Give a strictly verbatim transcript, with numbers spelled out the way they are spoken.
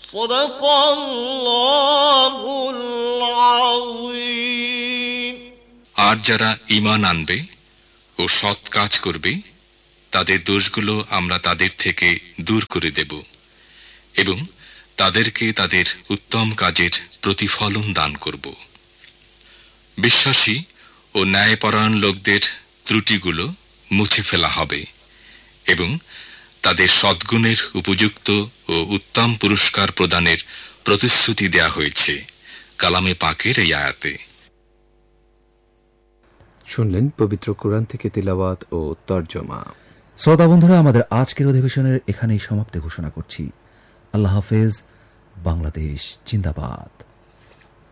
সাদাকাল্লাহুল আযীম। আর যারা ঈমান আনবে ও সৎ কাজ করবে তাদের দোষগুলো আমরা তাদের থেকে দূর করে দেব এবং তাদেরকে তাদের উত্তম কাজের প্রতিফলন দান করব। বিশ্বাসী ও ন্যায়পরায়ণ লোকদের ত্রুটিগুলো মুছে ফেলা হবে এবং তাদের সদ্গুণের উপযুক্ত ও উত্তম পুরস্কার প্রদানের প্রতিশ্রুতি দেয়া হয়েছে কালামে পাকের এই আয়াতে। শুনলেন পবিত্র কোরআন থেকে তিলাওয়াত ও তরজমা। শ্রোতা বন্ধুরা, আমাদের আজকের অধিবেশনের এখানেই সমাপ্তি ঘোষণা করছি। আল্লাহ হাফেজ। বাংলাদেশ জিন্দাবাদ।